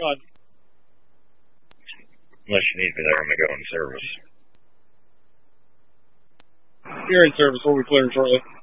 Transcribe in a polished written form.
on. Unless you need me there, I'm going to go in service. You're in service. We'll be clearing shortly.